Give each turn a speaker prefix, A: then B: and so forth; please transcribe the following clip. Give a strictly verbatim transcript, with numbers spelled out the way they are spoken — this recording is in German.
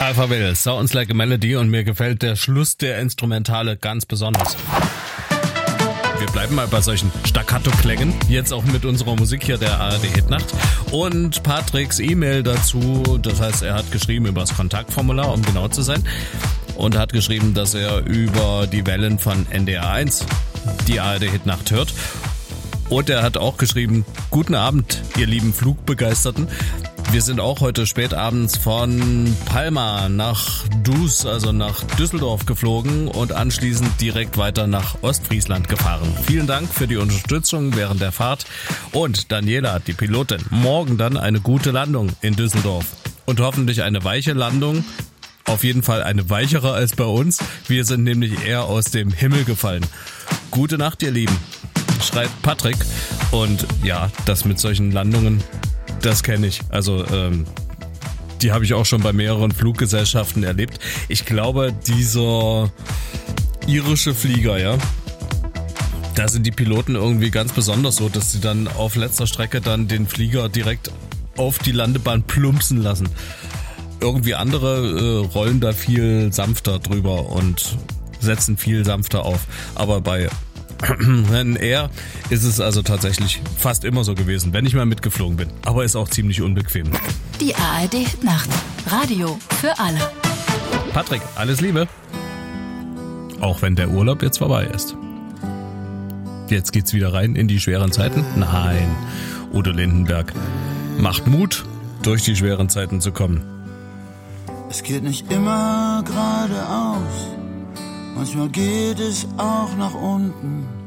A: Alpha Will, Sounds Like a Melody, und mir gefällt der Schluss der Instrumentale ganz besonders. Wir bleiben mal bei solchen Staccato-Klängen, jetzt auch mit unserer Musik hier der A R D-Hitnacht. Und Patricks E-Mail dazu, das heißt, er hat geschrieben über das Kontaktformular, um genau zu sein, und hat geschrieben, dass er über die Wellen von N D R eins die A R D-Hitnacht hört. Und er hat auch geschrieben, guten Abend, ihr lieben Flugbegeisterten. Wir sind auch heute spät abends von Palma nach Dus, also nach Düsseldorf geflogen und anschließend direkt weiter nach Ostfriesland gefahren. Vielen Dank für die Unterstützung während der Fahrt. Und Daniela, die Pilotin, morgen dann eine gute Landung in Düsseldorf. Und hoffentlich eine weiche Landung. Auf jeden Fall eine weichere als bei uns. Wir sind nämlich eher aus dem Himmel gefallen. Gute Nacht, ihr Lieben. Schreibt Patrick. Und ja, das mit solchen Landungen, das kenne ich. Also ähm, die habe ich auch schon bei mehreren Fluggesellschaften erlebt. Ich glaube, dieser irische Flieger, ja, da sind die Piloten irgendwie ganz besonders so, dass sie dann auf letzter Strecke dann den Flieger direkt auf die Landebahn plumpsen lassen. Irgendwie andere äh, rollen da viel sanfter drüber und setzen viel sanfter auf. Aber bei N R ist es also tatsächlich fast immer so gewesen, wenn ich mal mitgeflogen bin. Aber ist auch ziemlich unbequem.
B: Die A R D-Hitnacht. Radio für alle.
A: Patrick, alles Liebe. Auch wenn der Urlaub jetzt vorbei ist. Jetzt geht's wieder rein in die schweren Zeiten? Nein, Udo Lindenberg macht Mut, durch die schweren Zeiten zu kommen.
C: Es geht nicht immer geradeaus. Manchmal geht es auch nach unten.